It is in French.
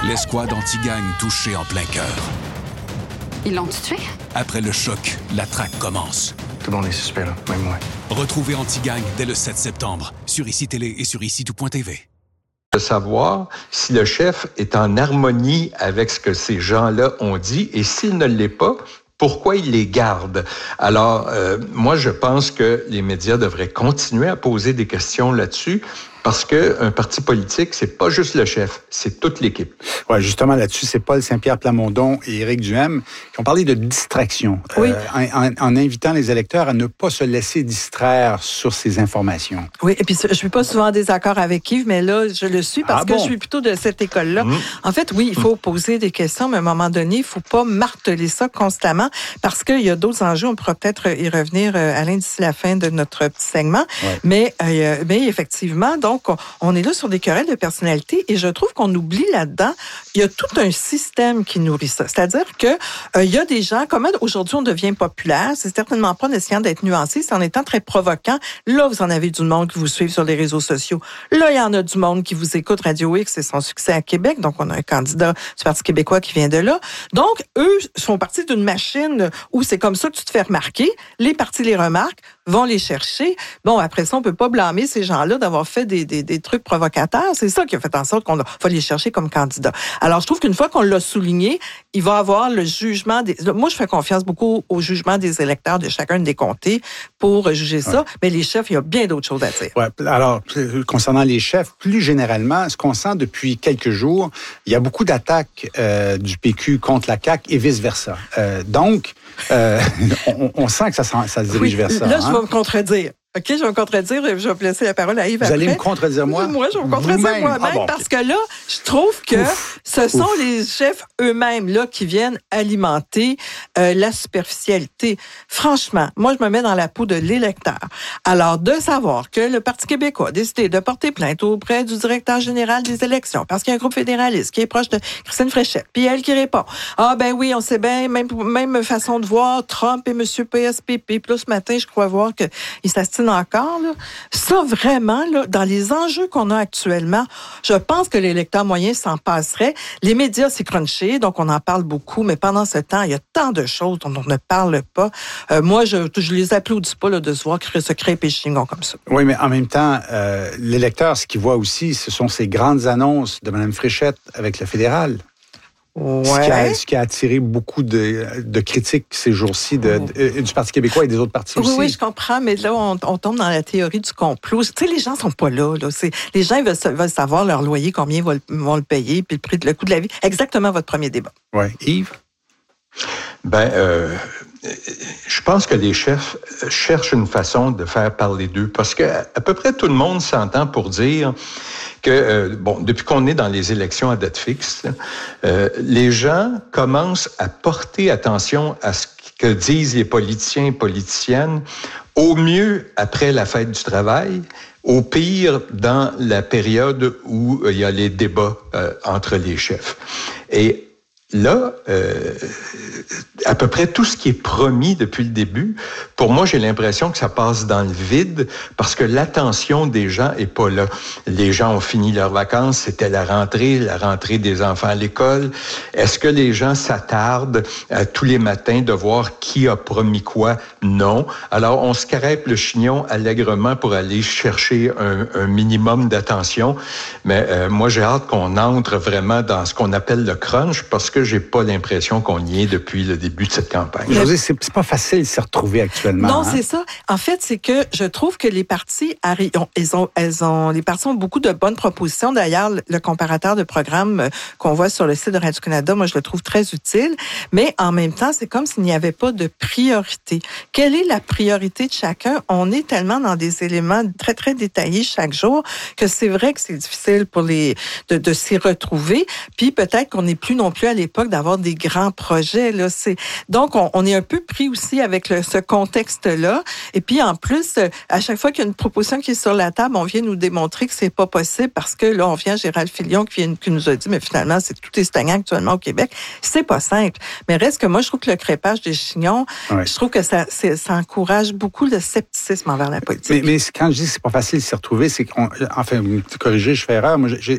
L'escouade anti-gang touchée en plein cœur. Ils l'ont tué? Après le choc, la traque commence. Tout le monde est suspect, là, même moi. Retrouvez Anti-Gang dès le 7 septembre sur ICI Télé et sur ICI-tout.tv. De savoir si le chef est en harmonie avec ce que ces gens-là ont dit et s'il ne l'est pas, pourquoi il les garde? Alors, moi, je pense que les médias devraient continuer à poser des questions là-dessus parce qu'un parti politique, c'est pas juste le chef, c'est toute l'équipe. Oui, justement, là-dessus, c'est Paul Saint-Pierre Plamondon et Éric Duhem qui ont parlé de distraction, oui. En invitant les électeurs à ne pas se laisser distraire sur ces informations. Oui, et puis je suis pas souvent en désaccord avec Yves, mais là, je le suis parce que je suis plutôt de cette école-là. En fait, oui, il faut poser des questions, mais à un moment donné, il faut pas marteler ça constamment parce qu'il y a d'autres enjeux. On pourra peut-être y revenir, Alain, d'ici la fin de notre petit segment. Ouais. Mais effectivement, donc, on est là sur des querelles de personnalité et je trouve qu'on oublie là-dedans, il y a tout un système qui nourrit ça. C'est-à-dire que il y a des gens, comme aujourd'hui on devient populaire, c'est certainement pas en essayant d'être nuancé, c'est en étant très provoquant. Là, vous en avez du monde qui vous suit sur les réseaux sociaux. Là, il y en a du monde qui vous écoute. Radio X, c'est son succès à Québec. Donc, on a un candidat du Parti québécois qui vient de là. Donc, eux font partie d'une machine où c'est comme ça que tu te fais remarquer. Les partis les remarquent, vont les chercher. Bon, après ça, on peut pas blâmer ces gens-là d'avoir fait des trucs provocateurs. C'est ça qui a fait en sorte qu'on va les chercher comme candidats. Alors, je trouve qu'une fois qu'on l'a souligné, il va avoir le jugement des... Moi, je fais confiance beaucoup au jugement des électeurs de chacun des comtés pour juger ça. Ouais. Mais les chefs, il y a bien d'autres choses à dire. Ouais. Alors, concernant les chefs, plus généralement, ce qu'on sent depuis quelques jours, il y a beaucoup d'attaques du PQ contre la CAQ et vice-versa. Donc, on sent que ça se dirige vers ça. Là, je vais me contredire. OK, je vais me contredire et je vais laisser la parole à Yves après. Vous allez me contredire moi? Moi, je vais me contredire moi-même parce que là, je trouve que ce sont les chefs eux-mêmes là qui viennent alimenter la superficialité. Franchement, moi, je me mets dans la peau de l'électeur. Alors, de savoir que le Parti québécois a décidé de porter plainte auprès du directeur général des élections parce qu'il y a un groupe fédéraliste qui est proche de Christine Fréchette, puis elle qui répond « Ah ben oui, on sait bien, même façon de voir Trump et M. PSPP. » Puis là, ce matin, je crois voir qu'il s'astine encore, là. Ça, vraiment, là, dans les enjeux qu'on a actuellement, je pense que l'électeur moyen s'en passerait. Les médias, c'est crunché, donc on en parle beaucoup, mais pendant ce temps, il y a tant de choses dont on ne parle pas. Moi, je les applaudis pas là, de se voir se créer péchigon comme ça. Oui, mais en même temps, l'électeur, ce qu'il voit aussi, ce sont ces grandes annonces de Mme Fréchette avec le fédéral. Ouais. Ce qui a attiré beaucoup de critiques ces jours-ci du Parti québécois et des autres partis aussi. Oui, je comprends, mais là, on tombe dans la théorie du complot. Tu sais, les gens sont pas là. Les gens veulent savoir leur loyer, combien vont le payer, puis le coût de la vie. Exactement votre premier débat. Oui. Yves? Je pense que les chefs cherchent une façon de faire parler d'eux parce que à peu près tout le monde s'entend pour dire que, depuis qu'on est dans les élections à date fixe, les gens commencent à porter attention à ce que disent les politiciens et politiciennes, au mieux après la fête du travail, au pire dans la période où il y a les débats entre les chefs. Et là, à peu près tout ce qui est promis depuis le début, pour moi, j'ai l'impression que ça passe dans le vide parce que l'attention des gens est pas là. Les gens ont fini leurs vacances, c'était la rentrée des enfants à l'école. Est-ce que les gens s'attardent tous les matins de voir qui a promis quoi? Non. Alors, on se crêpe le chignon allègrement pour aller chercher un minimum d'attention. Mais moi, j'ai hâte qu'on entre vraiment dans ce qu'on appelle le crunch parce que j'ai pas l'impression qu'on y est depuis le début de cette campagne. Josée, c'est pas facile de s'y retrouver actuellement. Non, c'est ça. En fait, c'est que je trouve que les partis les partis ont beaucoup de bonnes propositions. D'ailleurs, le comparateur de programmes qu'on voit sur le site de Radio-Canada, moi, je le trouve très utile. Mais en même temps, c'est comme s'il n'y avait pas de priorité. Quelle est la priorité de chacun? On est tellement dans des éléments très, très détaillés chaque jour que c'est vrai que c'est difficile pour de s'y retrouver. Puis peut-être qu'on n'est plus non plus à l'époque d'avoir des grands projets. Là. Donc, on est un peu pris aussi avec ce contexte-là. Et puis, en plus, à chaque fois qu'il y a une proposition qui est sur la table, on vient nous démontrer que c'est pas possible parce que là, on vient Gérald Filion qui nous a dit, mais finalement, tout est stagnant actuellement au Québec. C'est pas simple. Mais reste que moi, je trouve que le crépage des chignons, je trouve que ça encourage beaucoup le scepticisme envers la politique. Mais quand je dis que c'est pas facile de s'y retrouver, c'est enfin, vous me corrigez, je fais erreur. Moi, j'ai